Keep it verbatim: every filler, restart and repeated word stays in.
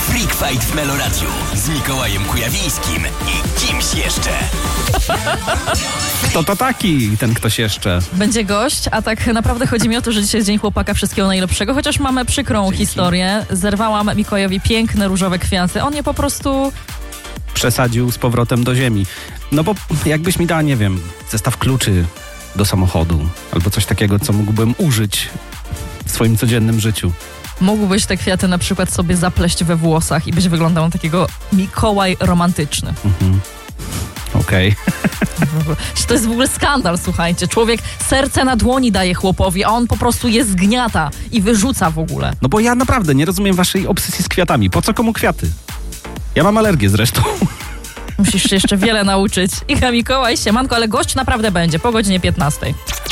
Freak Fight w Meloradiu z Mikołajem Kujawińskim i kimś jeszcze. Kto to taki, ten ktoś jeszcze? Będzie gość, a tak naprawdę chodzi mi o to, że dzisiaj jest Dzień Chłopaka, wszystkiego najlepszego, chociaż mamy przykrą Dzięki. historię. Zerwałam Mikołajowi piękne różowe kwiaty. On je po prostu... Przesadził z powrotem do ziemi. No bo jakbyś mi dała, nie wiem, zestaw kluczy do samochodu albo coś takiego, co mógłbym użyć w swoim codziennym życiu. Mógłbyś te kwiaty na przykład sobie zapleść we włosach i byś wyglądał na takiego Mikołaj romantyczny. Mhm. Okej. Okay. To jest w ogóle skandal, słuchajcie. Człowiek serce na dłoni daje chłopowi, a on po prostu je zgniata i wyrzuca w ogóle. No bo ja naprawdę nie rozumiem waszej obsesji z kwiatami. Po co komu kwiaty? Ja mam alergię zresztą. Musisz się jeszcze wiele nauczyć. Iga Mikołaj, siemanko, ale gość naprawdę będzie po godzinie piętnastej.